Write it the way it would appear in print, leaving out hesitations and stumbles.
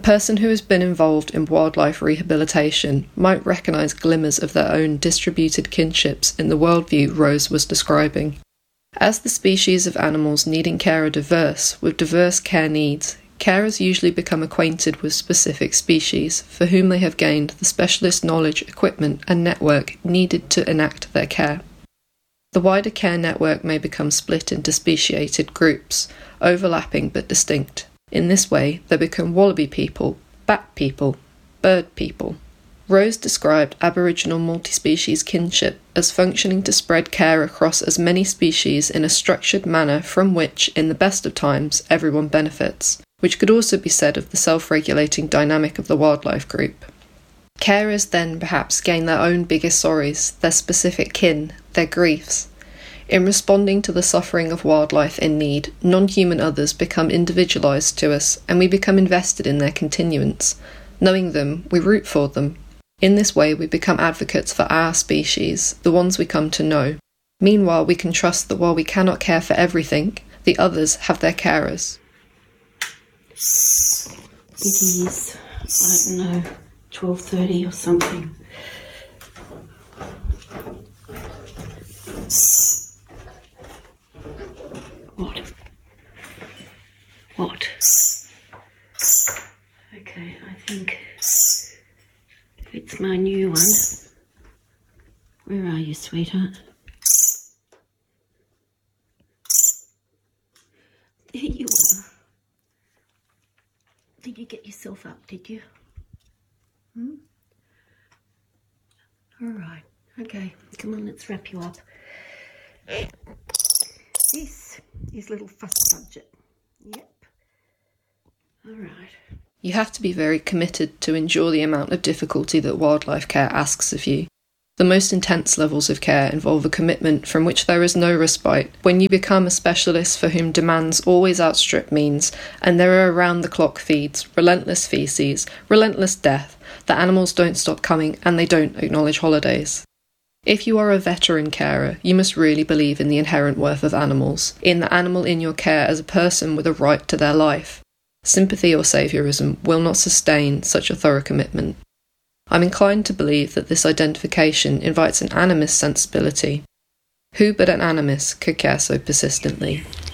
person who has been involved in wildlife rehabilitation might recognise glimmers of their own distributed kinships in the worldview Rose was describing. As the species of animals needing care are diverse, with diverse care needs, carers usually become acquainted with specific species, for whom they have gained the specialist knowledge, equipment and network needed to enact their care. The wider care network may become split into speciated groups, overlapping but distinct. In this way, they become wallaby people, bat people, bird people. Rose described Aboriginal multi-species kinship as functioning to spread care across as many species in a structured manner from which, in the best of times, everyone benefits, which could also be said of the self-regulating dynamic of the wildlife group. Carers then perhaps gain their own biggest sorries, their specific kin, their griefs. In responding to the suffering of wildlife in need, non-human others become individualised to us, and we become invested in their continuance. Knowing them, we root for them. In this way, we become advocates for our species, the ones we come to know. Meanwhile, we can trust that while we cannot care for everything, the others have their carers. It is, I don't know, 12:30 or something. What? Okay, I think it's my new one. Where are you, sweetheart? There you are. Did you get yourself up, did you? All right, okay, come on, let's wrap you up. This is little fuss budget. Yep. All right. You have to be very committed to endure the amount of difficulty that wildlife care asks of you. The most intense levels of care involve a commitment from which there is no respite. When you become a specialist for whom demands always outstrip means, and there are around-the-clock feeds, relentless feces, relentless death, the animals don't stop coming and they don't acknowledge holidays. If you are a veteran carer, you must really believe in the inherent worth of animals, in the animal in your care as a person with a right to their life. Sympathy or saviorism will not sustain such a thorough commitment. I'm inclined to believe that this identification invites an animist sensibility. Who but an animist could care so persistently?